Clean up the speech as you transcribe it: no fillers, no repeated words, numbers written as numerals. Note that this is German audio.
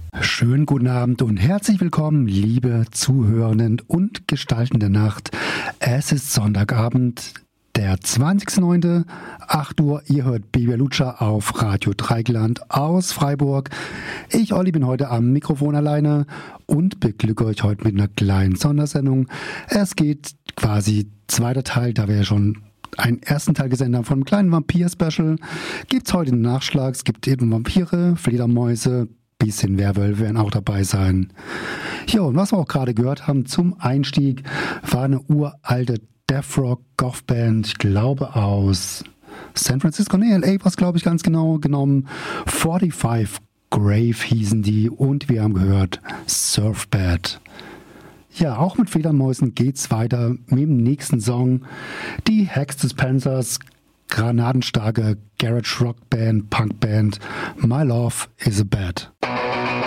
Schönen guten Abend und herzlich willkommen, liebe Zuhörenden und Gestalten der Nacht. Es ist Sonntagabend, der 20.09., 8 Uhr. Ihr hört Bibia Lucha auf Radio Dreigland aus Freiburg. Ich, Olli, bin heute am Mikrofon alleine und beglücke euch heute mit einer kleinen Sondersendung. Es geht quasi zweiter Teil, da wir ja schon einen ersten Teil gesendet haben von einem kleinen Vampir-Special. Gibt es heute einen Nachschlag. Es gibt eben Vampire, Fledermäuse, bisschen Werwölfe werden auch dabei sein. Ja, und was wir auch gerade gehört haben zum Einstieg, war eine uralte Death Rock Goth Band, ich glaube aus San Francisco, LA war es, glaube ich, ganz genau genommen. 45 Grave hießen die und wir haben gehört Surfbad. Ja, auch mit Fledermäusen geht's weiter mit dem nächsten Song. Die Hex Dispensers, granatenstarke Garage Rock Band, Punk Band, My Love is a Bad.